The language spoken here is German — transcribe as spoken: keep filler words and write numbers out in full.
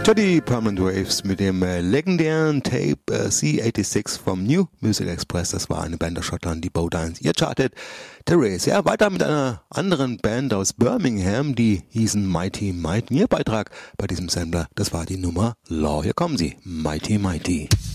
Die Permanent Waves mit dem äh, legendären Tape äh, C sechsundachtzig vom New Music Express. Das war eine Band aus Schottland, die Bowdines. Ihr chartet Therese. Ja, weiter mit einer anderen Band aus Birmingham, die hießen Mighty Mighty. Ihr Beitrag bei diesem Sampler, das war die Nummer Law. Hier kommen sie, Mighty Mighty.